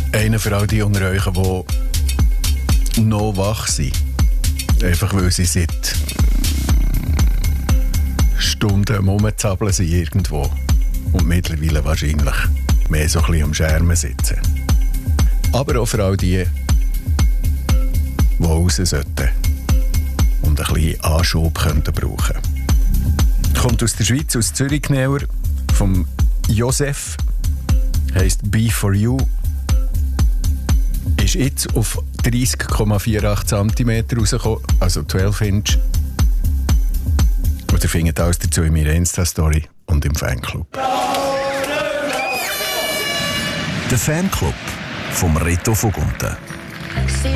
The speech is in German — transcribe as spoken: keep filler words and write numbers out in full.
Einer für all die unter euch, die noch wach sind. Einfach weil sie seit Stunden rumzappeln sind irgendwo. Und mittlerweile wahrscheinlich mehr so ein bisschen am Schermen sitzen. Aber auch für all die, die raus sollten und ein bisschen Anschub könnten brauchen. Kommt aus der Schweiz, aus Zürich genauer, vom Josef, heisst Be For You, ist jetzt auf dreißig Komma achtzig Zentimeter rausgekommen, also zwölf Inch. Und ihr findet alles dazu in meiner Insta-Story und im Fanclub. Der Fanclub vom Reto Vogunten.